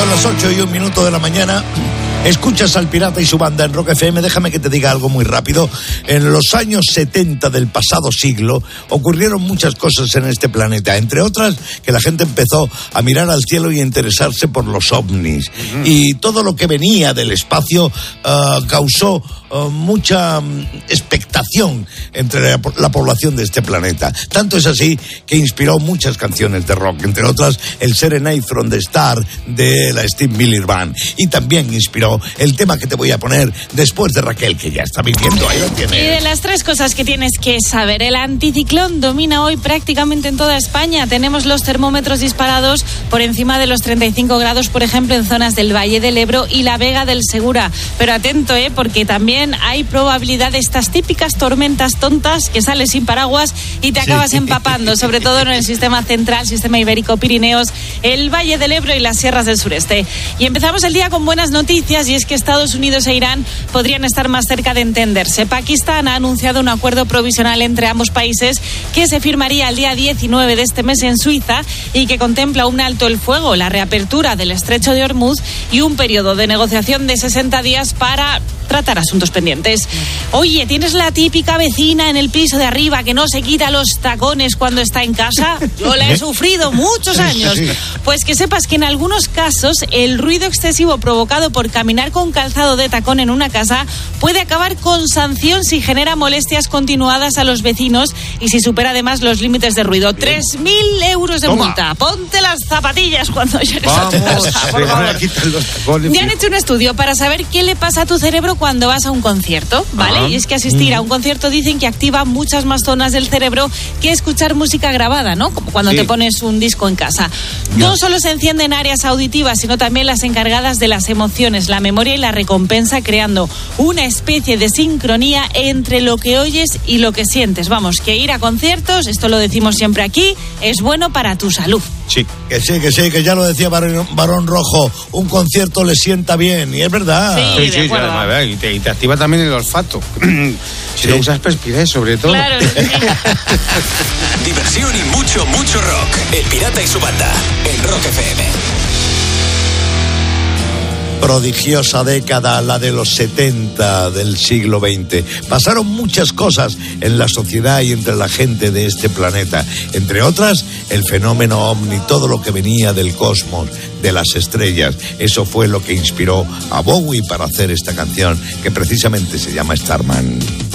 Son las 8:01 de la mañana. Escuchas al Pirata y su banda en Rock FM. Déjame que te diga algo muy rápido. En los años 70 del pasado siglo ocurrieron muchas cosas en este planeta. Entre otras, que la gente empezó a mirar al cielo y a interesarse por los ovnis. Uh-huh. Y todo lo que venía del espacio causó mucha expectación entre la población de este planeta. Tanto es así que inspiró muchas canciones de rock. Entre otras, el Serenade from the Star de la Steve Miller Band. Y también inspiró el tema que te voy a poner después de Raquel, que ya está viviendo. Ahí lo tienes. Y de las tres cosas que tienes que saber, el anticiclón domina hoy prácticamente en toda España. Tenemos los termómetros disparados por encima de los 35 grados, por ejemplo, en zonas del Valle del Ebro y la Vega del Segura. Pero atento, porque también hay probabilidad de estas típicas tormentas tontas que sales sin paraguas y te acabas empapando, sobre todo en el sistema central, sistema ibérico, Pirineos, el Valle del Ebro y las sierras del sureste. Y empezamos el día con buenas noticias, y es que Estados Unidos e Irán podrían estar más cerca de entenderse. Pakistán ha anunciado un acuerdo provisional entre ambos países que se firmaría el día 19 de este mes en Suiza y que contempla un alto el fuego, la reapertura del estrecho de Hormuz y un periodo de negociación de 60 días para tratar asuntos pendientes. Oye, ¿tienes la típica vecina en el piso de arriba que no se quita los tacones cuando está en casa? Yo la he sufrido muchos años. Pues que sepas que en algunos casos el ruido excesivo provocado por caminar con calzado de tacón en una casa puede acabar con sanción si genera molestias continuadas a los vecinos y si supera además los límites de ruido. 3.000 euros de multa. Ponte las zapatillas cuando llegues a tu casa, por favor. Ya han hecho un estudio para saber qué le pasa a tu cerebro cuando vas a un concierto, ¿vale? Y es que asistir a un concierto dicen que activa muchas más zonas del cerebro que escuchar música grabada, ¿no? Como cuando te pones un disco en casa. No solo se encienden áreas auditivas, sino también las encargadas de las emociones, la memoria y la recompensa, creando una especie de sincronía entre lo que oyes y lo que sientes. Vamos, que ir a conciertos, esto lo decimos siempre aquí, es bueno para tu salud. Sí, que ya lo decía Barón Rojo, un concierto le sienta bien, y es verdad. Sí, y te activa también el olfato. Si lo usas perspiré, sobre todo. Claro, sí. Diversión y mucho rock. El Pirata y su banda en Rock FM. Prodigiosa década, la de los 70 del siglo XX. Pasaron muchas cosas en la sociedad y entre la gente de este planeta. Entre otras, el fenómeno ovni, todo lo que venía del cosmos, de las estrellas. Eso fue lo que inspiró a Bowie para hacer esta canción, que precisamente se llama Starman.